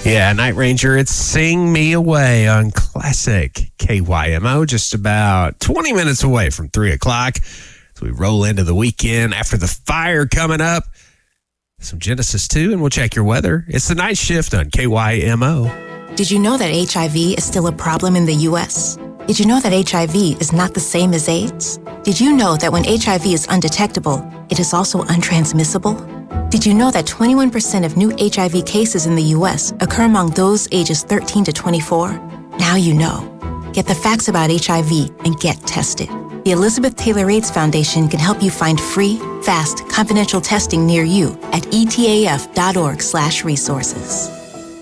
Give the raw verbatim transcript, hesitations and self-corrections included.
Yeah, Night Ranger, it's Sing Me Away on Classic K Y M O, just about twenty minutes away from three o'clock. As we roll into the weekend after the fire coming up. Some Genesis two, and we'll check your weather. It's the night shift on K Y M O. Did you know that H I V is still a problem in the U S? Did you know that H I V is not the same as AIDS? Did you know that when H I V is undetectable, it is also untransmissible? Did you know that twenty-one percent of new H I V cases in the U S occur among those ages thirteen to twenty-four? Now you know. Get the facts about H I V and get tested. The Elizabeth Taylor AIDS Foundation can help you find free, fast, confidential testing near you at etaf.org slash resources.